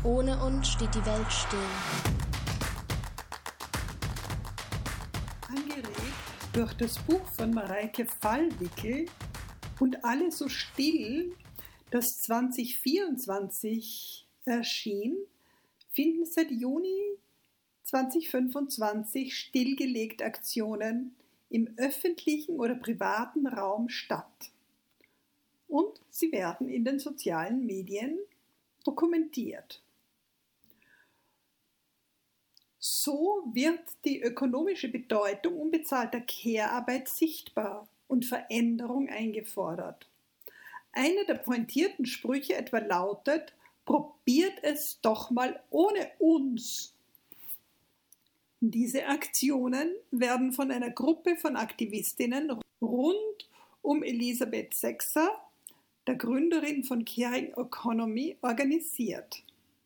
Ohne uns steht die Welt still. Angeregt durch das Buch von Mareike Fallwickel und Alle so still, das 2024 erschien, finden seit Juni 2025 stillgelegt Aktionen im öffentlichen oder privaten Raum statt. Und sie werden in den sozialen Medien dokumentiert. So wird die ökonomische Bedeutung unbezahlter Care-Arbeit sichtbar und Veränderung eingefordert. Einer der pointierten Sprüche etwa lautet: Probiert es doch mal ohne uns. Diese Aktionen werden von einer Gruppe von Aktivistinnen rund um Elisabeth Sexer, der Gründerin von Caring Economy, organisiert.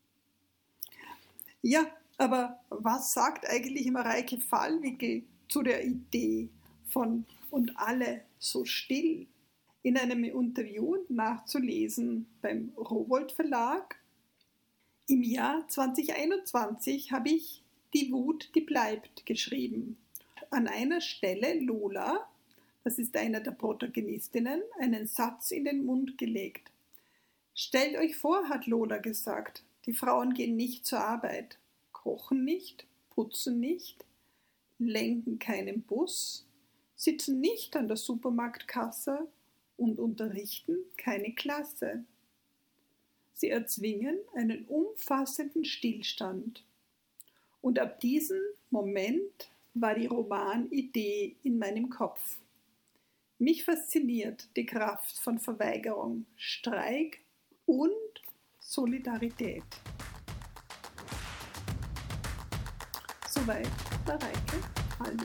Ja, aber was sagt eigentlich Mareike Fallwickel zu der Idee von und alle so still? In einem Interview nachzulesen beim Rowohlt Verlag. Im Jahr 2021 habe ich Die Wut, die bleibt geschrieben. An einer Stelle Lola, das ist eine der Protagonistinnen, einen Satz in den Mund gelegt. Stellt euch vor, hat Lola gesagt, die Frauen gehen nicht zur Arbeit, kochen nicht, putzen nicht, lenken keinen Bus, sitzen nicht an der Supermarktkasse und unterrichten keine Klasse. Sie erzwingen einen umfassenden Stillstand. Und ab diesem Moment war die Romanidee in meinem Kopf. Mich fasziniert die Kraft von Verweigerung, Streik und Solidarität. Soweit Mareike Fallwickel.